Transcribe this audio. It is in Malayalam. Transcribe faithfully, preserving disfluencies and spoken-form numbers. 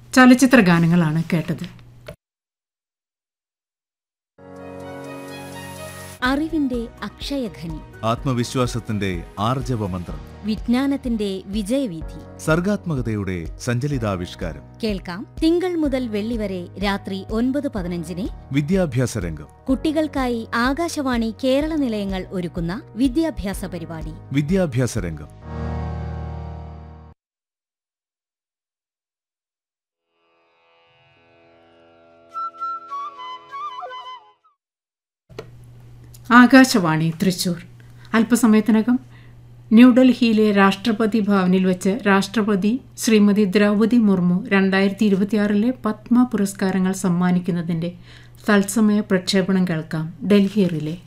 ചലച്ചിത്ര ഗാനങ്ങളാണ് കേട്ടത്. അറിവിന്റെ അക്ഷയഖനി, ആത്മവിശ്വാസത്തിന്റെ ആർജവമന്ത്രം, വിജ്ഞാനത്തിന്റെ വിജയവീഥി, സർഗാത്മകതയുടെ സഞ്ചലിതാവിഷ്കാരം. കേൾക്കാം തിങ്കൾ മുതൽ വെള്ളി വരെ രാത്രി ഒൻപത് പതിനഞ്ചിന് വിദ്യാഭ്യാസ രംഗം. കുട്ടികൾക്കായി ആകാശവാണി കേരള നിലയങ്ങൾ ഒരുക്കുന്ന വിദ്യാഭ്യാസ പരിപാടി വിദ്യാഭ്യാസ രംഗം. ആകാശവാണി തൃശൂർ. അല്പസമയത്തിനകം ന്യൂഡൽഹിയിലെ രാഷ്ട്രപതി ഭവനിൽ വെച്ച് രാഷ്ട്രപതി ശ്രീമതി ദ്രൗപദി മുർമു രണ്ടായിരത്തി ഇരുപത്തിയാറിലെ പത്മ പുരസ്കാരങ്ങൾ സമ്മാനിക്കുന്നതിൻ്റെ തത്സമയ പ്രക്ഷേപണം കേൾക്കാം. ഡൽഹി റിലേ.